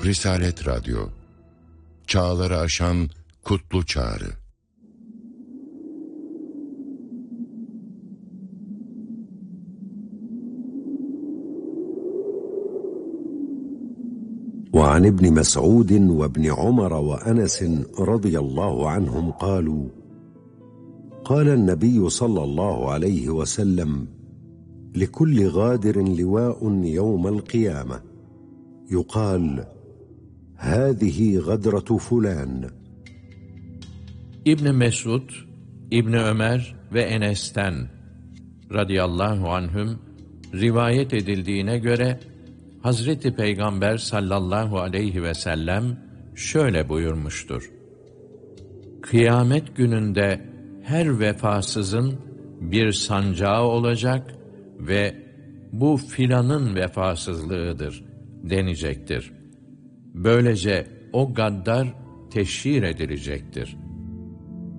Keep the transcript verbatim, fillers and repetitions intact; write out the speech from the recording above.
Risalet Radyo, çağları aşan kutlu çağrı. وعن ابن مسعود وابن عمر وأنس رضي الله عنهم قالوا قال النبي صلى الله عليه وسلم لكل غادر لواء يوم القيامة يقال هذه غدرة فلان. İbn Mesud, İbn Ömer ve Enes'ten radıyallahu anhüm rivayet edildiğine göre Hazreti Peygamber sallallahu aleyhi ve sellem şöyle buyurmuştur: Kıyamet gününde her vefasızın bir sancağı olacak ve bu filanın vefasızlığıdır denecektir. Böylece o gaddar teşhir edilecektir.